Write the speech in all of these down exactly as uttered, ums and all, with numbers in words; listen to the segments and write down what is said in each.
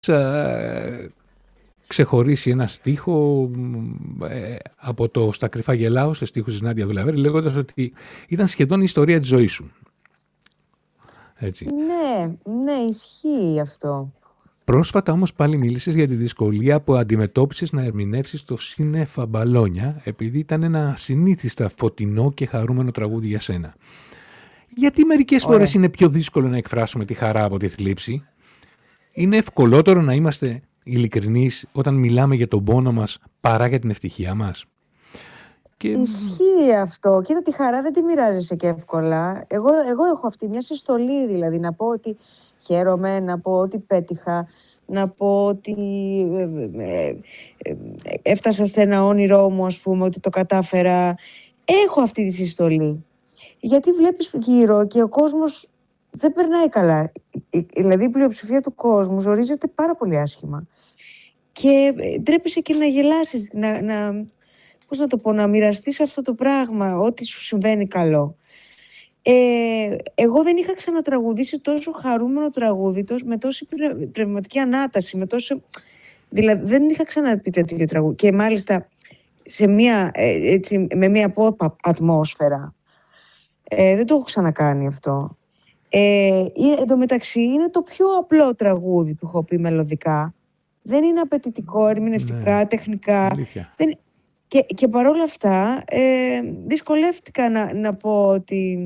ε, ξεχωρίσει ένα στίχο ε, από το «Στα κρυφά γελάω» σε στίχους της Νάντια Δουλαβέρη, λέγοντας ότι ήταν σχεδόν η ιστορία της ζωής σου. Έτσι. Ναι, ναι, ισχύει αυτό. Πρόσφατα όμως πάλι μίλησες για τη δυσκολία που αντιμετώπισες να ερμηνεύσεις το «Σύννεφα Μπαλόνια», επειδή ήταν ένα συνήθιστα φωτεινό και χαρούμενο τραγούδι για σένα. Γιατί μερικές Ωραία. φορές είναι πιο δύσκολο να εκφράσουμε τη χαρά από τη θλίψη? Είναι ευκολότερο να είμαστε ειλικρινείς όταν μιλάμε για τον πόνο μας παρά για την ευτυχία μας? Και... Ισχύει αυτό. Κοίτα, τη χαρά δεν τη μοιράζεσαι και εύκολα. Εγώ, εγώ έχω αυτή μια συστολή, δηλαδή, να πω ότι χαίρομαι, να πω ότι πέτυχα, να πω ότι ε, ε, ε, έφτασα σε ένα όνειρό μου, ας πούμε, ότι το κατάφερα. Έχω αυτή τη συστολή. Γιατί βλέπεις γύρω και ο κόσμος δεν περνάει καλά. Δηλαδή η πλειοψηφία του κόσμου ζορίζεται πάρα πολύ άσχημα. Και ντρέπεσαι και να γελάσεις, να, να, πώς να το πω, να μοιραστείς αυτό το πράγμα, ό,τι σου συμβαίνει καλό. Ε, εγώ δεν είχα ξανατραγουδήσει τόσο χαρούμενο τραγούδι, τόσο, με τόση πνευματική ανάταση, με τόσο... Δηλαδή δεν είχα ξαναπεί τέτοιο τραγούδι. Και μάλιστα σε μια, έτσι, με μια pop ατμόσφαιρα. Ε, δεν το έχω ξανακάνει αυτό. Ε, εν τω μεταξύ είναι το πιο απλό τραγούδι που έχω πει μελωδικά. Δεν είναι απαιτητικό, ερμηνευτικά, ναι, τεχνικά. Δεν... Και, και παρόλα αυτά ε, δυσκολεύτηκα να, να πω ότι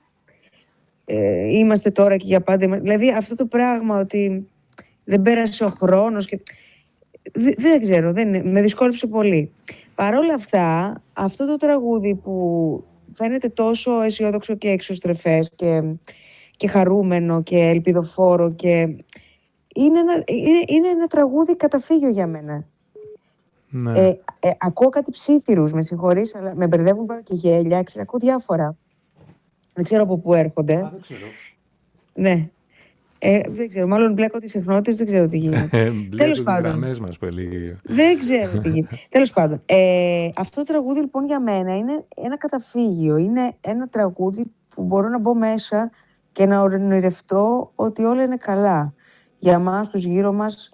ε, είμαστε τώρα και για πάντα. Δηλαδή αυτό το πράγμα ότι δεν πέρασε ο χρόνος και... Δε, δεν ξέρω, δεν, με δυσκόλεψε πολύ. Παρόλα αυτά, αυτό το τραγούδι που φαίνεται τόσο αισιόδοξο και εξωστρεφές και, και χαρούμενο και ελπιδοφόρο και είναι ένα, είναι, είναι ένα τραγούδι καταφύγιο για μένα. Ναι. Ε, ε, ακούω κάτι ψήθυρους, με συγχωρείς, αλλά με μπερδεύουν πάρα και γέλια, ξέρω, ακούω διάφορα. Δεν ξέρω από πού έρχονται. Α, δεν ξέρω. Ναι. Ε, δεν ξέρω, μάλλον μπλέκω τις συχνότητες, δεν ξέρω τι γίνεται. Τέλος πάντων. Τις γραμμές μας πολύ. Δεν ξέρω τι γίνεται. Τέλος πάντων. Ε, αυτό το τραγούδι λοιπόν για μένα είναι ένα καταφύγιο. Είναι ένα τραγούδι που μπορώ να μπω μέσα και να ονειρευτώ ότι όλα είναι καλά. Για μας, τους γύρω μας,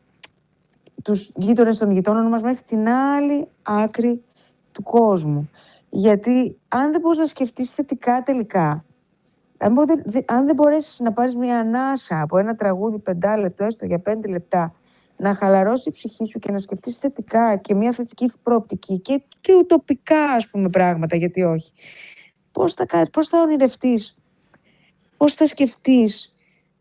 τους γείτονες των γειτόνων μας, μέχρι την άλλη άκρη του κόσμου. Γιατί αν δεν μπορείς να σκεφτείς θετικά τελικά, αν, μπο, δε, αν δεν μπορέσεις να πάρεις μια ανάσα από ένα τραγούδι πεντάλεπτο, έστω για πέντε λεπτά, να χαλαρώσει η ψυχή σου και να σκεφτείς θετικά και μια θετική προοπτική και, και ουτοπικά, ας πούμε, πράγματα, γιατί όχι. Πώς θα κάνεις, πώς θα ονειρευτείς, πώς θα σκεφτείς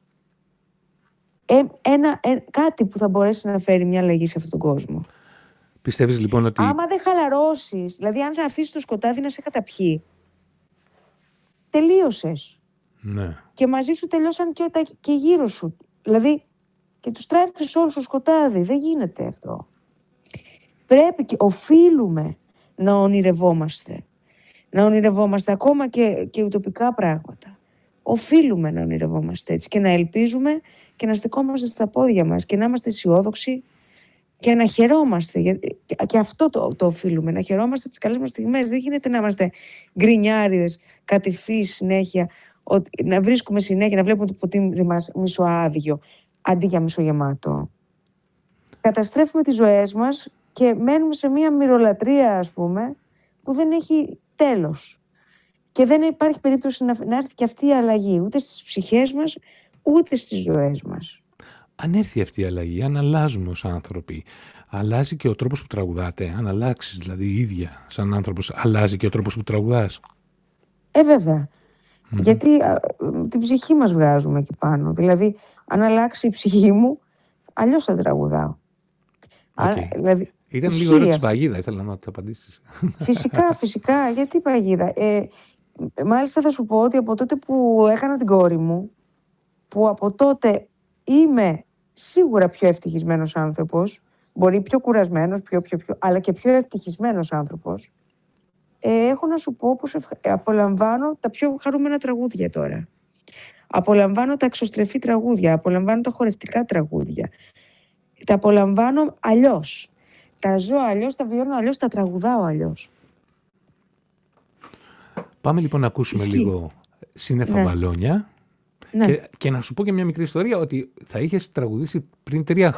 ε, ένα, ε, κάτι που θα μπορέσει να φέρει μια αλλαγή σε αυτόν τον κόσμο. Πιστεύεις λοιπόν ότι... Άμα δεν χαλαρώσεις, δηλαδή αν σε αφήσεις το σκοτάδι να σε καταπιεί, τελείωσες. Ναι. Και μαζί σου τελειώσαν και, τα, και γύρω σου. Δηλαδή, και τους τράβηξες όλους στο σκοτάδι. Δεν γίνεται αυτό. Πρέπει και οφείλουμε να ονειρευόμαστε. Να ονειρευόμαστε ακόμα και, και ουτοπικά πράγματα. Οφείλουμε να ονειρευόμαστε έτσι και να ελπίζουμε και να στεκόμαστε στα πόδια μας και να είμαστε αισιόδοξοι και να χαιρόμαστε. Γιατί, και αυτό το, το οφείλουμε, να χαιρόμαστε τις καλές μας στιγμές. Δεν γίνεται να είμαστε γκρινιάριδες, κατηφείς συνέχεια, ότι, να βρίσκουμε συνέχεια, να βλέπουμε το ποτήρι μας μισοάδιο αντί για μισογεμάτο. Καταστρέφουμε τις ζωές μας και μένουμε σε μια μυρολατρεία, ας πούμε, που δεν έχει τέλος. Και δεν υπάρχει περίπτωση να, να έρθει και αυτή η αλλαγή, ούτε στις ψυχές μας, ούτε στις ζωές μας. Αν έρθει αυτή η αλλαγή, αν αλλάζουμε ως άνθρωποι, αλλάζει και ο τρόπος που τραγουδάτε? Αν αλλάξεις δηλαδή η ίδια σαν άνθρωπος, αλλάζει και ο τρόπος που τραγουδάς? Ε, βέβαια. Mm-hmm. Γιατί α, την ψυχή μας βγάζουμε εκεί πάνω. Δηλαδή, αν αλλάξει η ψυχή μου, αλλιώς θα τραγουδάω. Okay. Α, δηλαδή, ήταν λίγο ερώτηση παγίδα, ήθελα να το απαντήσεις. Φυσικά, φυσικά. Γιατί παγίδα? Ε, μάλιστα θα σου πω ότι από τότε που έκανα την κόρη μου, που από τότε είμαι σίγουρα πιο ευτυχισμένος άνθρωπος, μπορεί πιο κουρασμένος, πιο, πιο, πιο, αλλά και πιο ευτυχισμένος άνθρωπος, ε, έχω να σου πω πως ευχ... απολαμβάνω τα πιο χαρούμενα τραγούδια τώρα. Απολαμβάνω τα εξωστρεφή τραγούδια, απολαμβάνω τα χορευτικά τραγούδια. Τα απολαμβάνω αλλιώς. Τα ζω αλλιώς, τα βιώνω αλλιώς, τα τραγουδάω αλλιώς. Πάμε λοιπόν να ακούσουμε Ισχύ. λίγο Σύννεφα ναι. Μπαλόνια Ναι. Και, και να σου πω και μια μικρή ιστορία ότι θα είχες τραγουδήσει πριν τρία